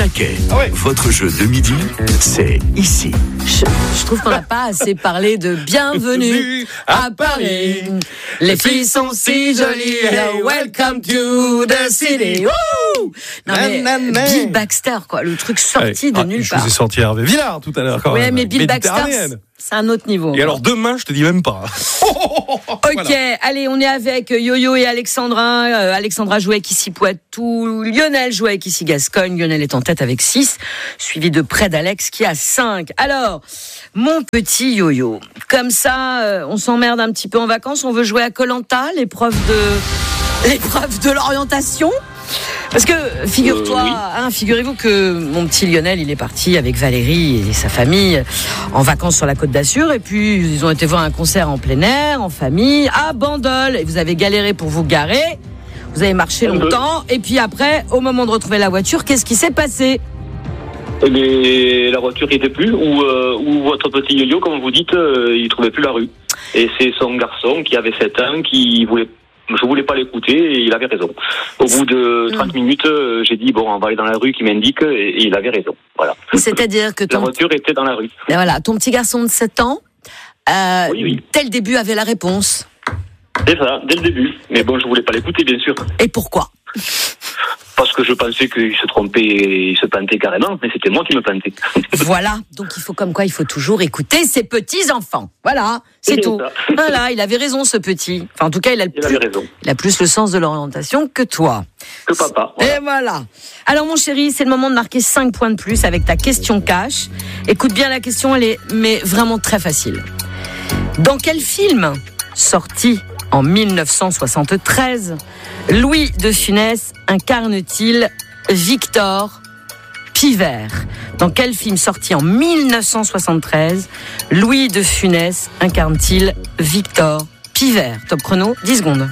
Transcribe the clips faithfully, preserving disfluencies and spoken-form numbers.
taquet. Ah ouais. Votre jeu de midi, c'est ici. Je, je trouve qu'on n'a pas assez parlé de bienvenue à Paris. Les filles sont si jolies. Welcome to the city. Woo! Non mais Bill Baxter, quoi, le truc sorti ouais. de ah, nulle je part. Je vous ai sorti Hervé Villard tout à l'heure. Quand ouais, même. mais Bill Baxter, c'est un autre niveau. Et alors demain, je te dis même pas. Ok, voilà. Allez, on est avec Yo-Yo et Alexandra. Euh, Alexandra joue avec ici Poitou. Lionel joue avec ici Gascogne. Lionel est en tête avec six, suivi de près d'Alex qui a cinq. Alors, mon petit Yo-Yo, comme ça, euh, on s'emmerde un petit peu en vacances. On veut jouer à Koh-Lanta, l'épreuve de, l'épreuve de l'orientation. Parce que, figure-toi, euh, oui. hein, figurez-vous que mon petit Lionel, il est parti avec Valérie et sa famille en vacances sur la Côte d'Azur. Et puis, ils ont été voir un concert en plein air, en famille, à Bandol. Et vous avez galéré pour vous garer. Vous avez marché longtemps. Et puis après, au moment de retrouver la voiture, qu'est-ce qui s'est passé ? Mais la voiture n'était plus, ou, euh, ou votre petit yo-yo, comme vous dites, euh, il ne trouvait plus la rue. Et c'est son garçon qui avait sept ans qui voulait... Je voulais pas l'écouter et il avait raison. Au bout de trente mmh. minutes, euh, j'ai dit bon, on va aller dans la rue qui m'indique et, et il avait raison. Voilà. C'est-à-dire que ton... la voiture était dans la rue. Et voilà, ton petit garçon de sept ans, euh, oui, oui. dès le début avait la réponse. C'est ça, dès le début. Mais bon, je voulais pas l'écouter, bien sûr. Et pourquoi ? Parce que je pensais qu'il se trompait, il se plantait carrément, mais c'était moi qui me plantais. Voilà, donc il faut comme quoi, il faut toujours écouter ses petits-enfants. Voilà, c'est, c'est tout. Ça. Voilà, il avait raison ce petit. Enfin, en tout cas, il a, il plus, avait raison. Il a plus le sens de l'orientation que toi. Que papa. Voilà. Et voilà. Alors mon chéri, c'est le moment de marquer cinq points de plus avec ta question cash. Écoute bien la question, elle est mais vraiment très facile. Dans quel film sorti en dix-neuf cent soixante-treize, Louis de Funès incarne-t-il Victor Pivert ? Dans quel film sorti en dix-neuf cent soixante-treize, Louis de Funès incarne-t-il Victor Pivert ? Top chrono, dix secondes.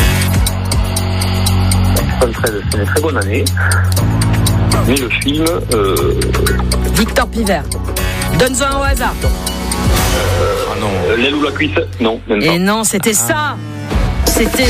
soixante-treize, c'est une très bonne année. Mais le film... Euh... Victor Pivert. Donne-en un au hasard. Euh, ah non. Euh, l'aile ou la cuisse ? Non, même pas. Et non, c'était ah. ça. C'était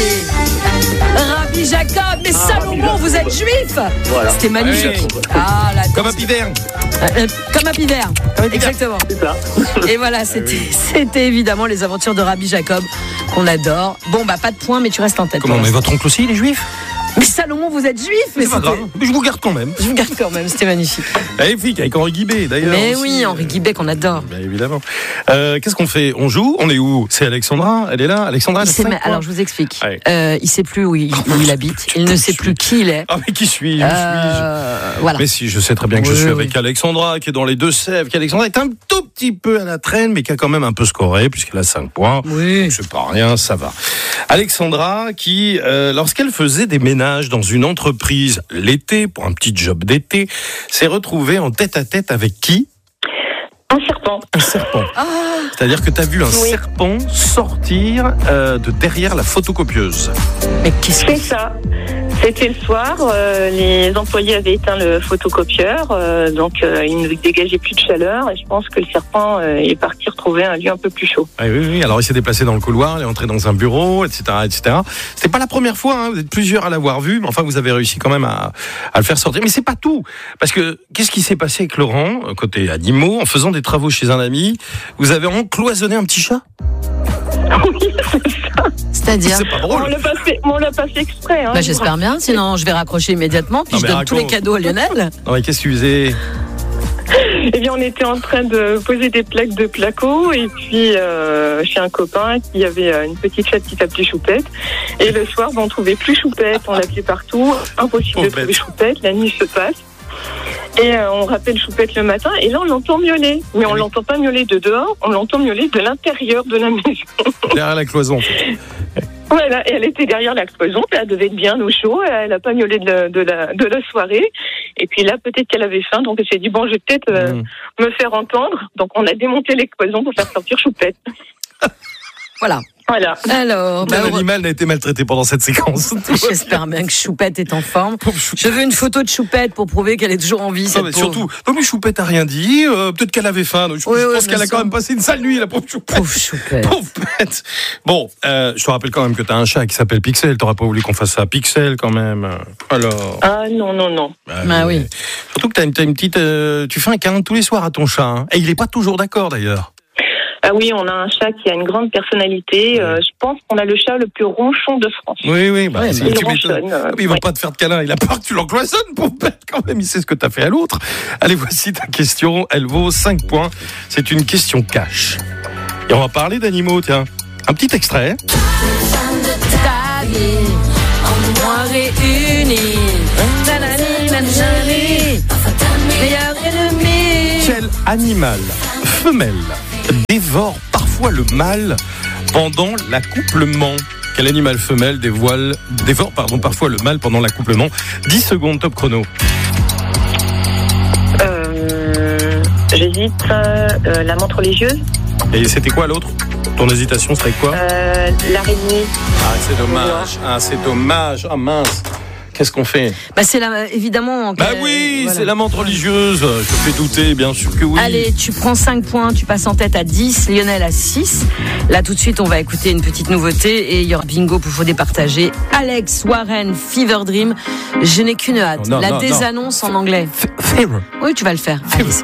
Rabbi Jacob. Mais ah, Salomon, vous êtes juif. Voilà. C'était magnifique. Ouais. Ah, la comme un Pivert. Euh, comme un Pivert. Exactement. C'est ça. Et voilà, c'était, ah oui. c'était évidemment les aventures de Rabbi Jacob qu'on adore. Bon, bah pas de points, mais tu restes en tête. Comment ? Mais votre oncle aussi, il est juif ? Mais Salomon, vous êtes juif, mais c'est pas grave. Mais je vous garde quand même. Je vous garde quand même, c'était magnifique. Magnifique, avec Henri Guibet d'ailleurs. Mais aussi. oui, Henri Guibet qu'on adore. Bien évidemment. Euh, qu'est-ce qu'on fait ? On joue ? On est où ? C'est Alexandra, elle est là. Alexandra, elle il sait, cinq, alors je vous explique. Ouais. Euh, il sait plus où il, où il habite. Il ne sait plus qui il est. Ah mais qui suis-je ? Euh, suis-je voilà. Mais si, je sais très bien que oui, je suis oui. avec Alexandra, qui est dans les Deux-Sèvres. Qu'Alexandra est un tout petit peu à la traîne, mais qui a quand même un peu scoré, puisqu'elle a cinq points. Oui. C'est pas rien, ça va. Alexandra, qui, euh, lorsqu'elle faisait des ménages dans une entreprise l'été, pour un petit job d'été, s'est retrouvée en tête-à-tête avec qui ? Un serpent. Un serpent. Ah. C'est-à-dire que tu as vu un oui. serpent sortir euh, de derrière la photocopieuse. Mais qu'est-ce que c'est ça ? C'était le soir, euh, les employés avaient éteint le photocopieur, euh, donc euh, il ne dégageait plus de chaleur et je pense que le serpent euh, est parti retrouver un lieu un peu plus chaud. Ah oui, oui, alors il s'est déplacé dans le couloir, il est entré dans un bureau, et cetera, et cetera. C'était pas la première fois, hein, vous êtes plusieurs à l'avoir vu, mais enfin vous avez réussi quand même à, à le faire sortir. Mais c'est pas tout, parce que qu'est-ce qui s'est passé avec Laurent, côté animaux, en faisant des travaux chez un ami, vous avez encloisonné un petit chat ? Oui, c'est ça. C'est-à-dire c'est pas drôle. On l'a pas fait, on l'a pas fait exprès. Hein, bah, j'espère bien, sinon je vais raccrocher immédiatement, puis non, je donne raconte. tous les cadeaux à Lionel. Non mais qu'est-ce que tu faisais ? Eh bien, on était en train de poser des plaques de placo et puis euh, chez un copain qui avait une petite chatte qui s'appelait Choupette. Et le soir, ben, on trouvait plus Choupette, on l'appelait partout, impossible oh, de trouver Choupette, la nuit se passe. Et euh, on rappelle Choupette le matin et là on l'entend miauler. Mais on l'entend pas miauler de dehors, on l'entend miauler de l'intérieur de la maison. Derrière la cloison en fait. Voilà, et elle était derrière la cloison, elle devait être bien au chaud, elle a pas miaulé de la, de la, de la soirée. Et puis là, peut-être qu'elle avait faim, donc elle s'est dit, bon, je vais peut-être euh, mmh. me faire entendre. Donc on a démonté les cloisons pour faire sortir Choupette. Voilà, Voilà. Alors, Aucun bah, animal n'a été maltraité pendant cette séquence. j'espère bien que Choupette est en forme. Pauvre Choupette. Je veux une photo de Choupette pour prouver qu'elle est toujours en vie. Non, Cette mais pauvre. surtout, non mais Choupette a rien dit. euh, Peut-être qu'elle avait faim. Donc je, Oui, je oui, pense bien qu'elle a sûr. quand même passé une sale nuit, la pauvre Choupette. Pauvre Choupette. Pauvre bête. Bon, euh, je te rappelle quand même que t'as un chat qui s'appelle Pixel. T'aurais pas voulu qu'on fasse ça à Pixel quand même. Alors. Ah non, non, non. Bah oui. Surtout que t'as une, t'as une petite. euh, tu fais un câlin tous les soirs à ton chat. Hein. Et il est pas toujours d'accord d'ailleurs. Ah oui, on a un chat qui a une grande personnalité. Euh, je pense qu'on a le chat le plus ronchon de France. Oui, oui. Bah, Ouais, c'est- mais il tu m'étonnes. ronchonne. euh, Ah, mais il va ouais. pas te faire de câlin. Il a peur que tu l'encloisonnes, pauvre bête. Quand même, il sait ce que t'as fait à l'autre. Allez, voici ta question. Elle vaut cinq points. C'est une question cash. Et on va parler d'animaux, tiens. Un petit extrait. Ta vie, en moi réunis. Nanani, nanani, meilleur ennemi. Quel animal femelle dévore parfois le mâle pendant l'accouplement? Quel animal femelle dévoile, dévore pardon, parfois le mâle pendant l'accouplement? dix secondes, top chrono. Euh, J'hésite. Euh, euh, la menthe religieuse. Et c'était quoi l'autre? Ton hésitation serait quoi? Euh, L'araignée. Ah, c'est dommage. Ah, c'est dommage. Ah, mince. Qu'est-ce qu'on fait? Bah c'est la, évidemment. Bah que- oui, voilà. c'est la menthe religieuse. Je te fais douter, bien sûr que oui. Allez, tu prends cinq points, tu passes en tête à dix, Lionel à six. Là, tout de suite, on va écouter une petite nouveauté et il y aura bingo pour vous départager. Alex Warren, Fever Dream. Je n'ai qu'une hâte. Non, non, la non, désannonce en anglais. Fever. Oui, tu vas le faire. Allez,